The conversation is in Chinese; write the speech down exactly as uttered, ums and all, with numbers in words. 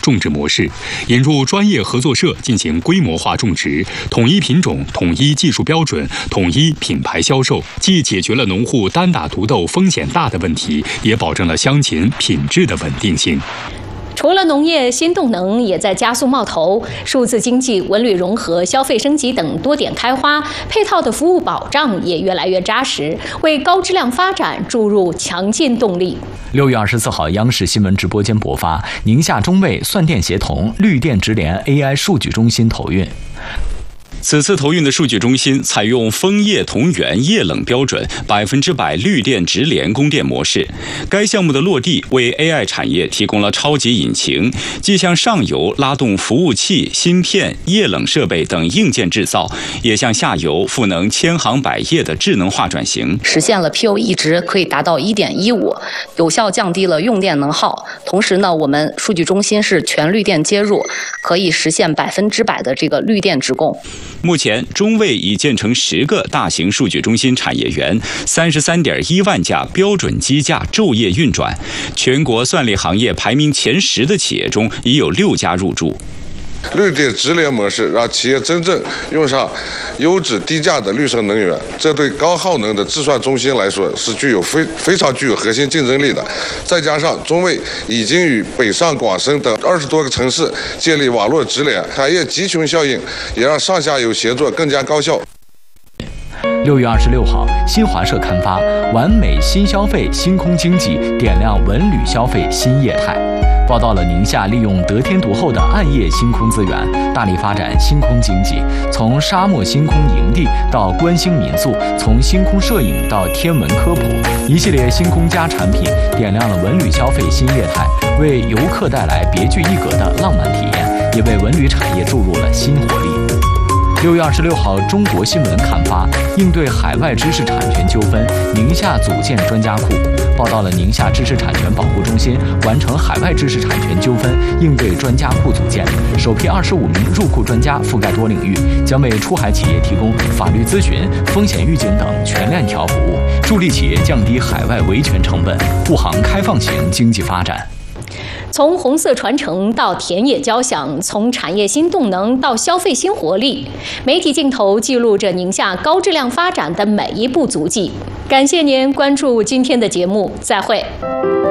种植模式，引入专业合作社进行规模化种植，统一品种、统一技术标准、统一品牌销售，既解决了农户单打独斗风险大的问题，也保证了香芹品质的稳定性。 除了农业，新动能也在加速冒头，数字经济、文旅融合、消费升级等多点开花，配套的服务保障也越来越扎实，为高质量发展注入强劲动力。 六月二十四号，央视新闻直播间播发，宁夏中卫算电协同绿电直联 A I 数据中心投运。 此次投运的数据中心采用枫叶同源液冷标准，百分之百绿电直联供电模式。该项目的落地为 A I 产业提供了超级引擎，既向上游拉动服务器、芯片、液冷设备等硬件制造，也向下游赋能千行百业的智能化转型， 实现了 P O E 值可以达到 一点一五， 有效降低了用电能耗。同时呢，我们数据中心是全绿电接入，可以实现百分之百的这个绿电直供。 目前，中卫已建成十个大型数据中心产业园，三十三点一万架标准机架昼夜运转。全国算力行业排名前十的企业中，已有六家入驻。 绿电直联模式让企业真正用上优质低价的绿色能源，这对高耗能的制算中心来说是具有非非常具有核心竞争力的。再加上中卫已经与北上广深等二十多个城市建立网络直联，产业集群效应也让上下游协作更加高效。 六月二十六号，新华社刊发《完美新消费新空经济，点亮文旅消费新业态》，报道了宁夏利用得天独厚的暗夜星空资源，大力发展星空经济。从沙漠星空营地到观星民宿，从星空摄影到天文科普，一系列星空加产品点亮了文旅消费新业态，为游客带来别具一格的浪漫体验，也为文旅产业注入了新活力。六月二十六号，中国新闻刊发应对海外知识产权纠纷，宁夏组建专家库，报道了宁夏知识产权保护中心完成海外知识产权纠纷应对专家库组建，首批二十五名入库专家覆盖多领域，将为出海企业提供法律咨询、风险预警等全链条服务，助力企业降低海外维权成本，护航开放型经济发展。 从红色传承到田野交响，从产业新动能到消费新活力，媒体镜头记录着宁夏高质量发展的每一步足迹。感谢您关注今天的节目，再会。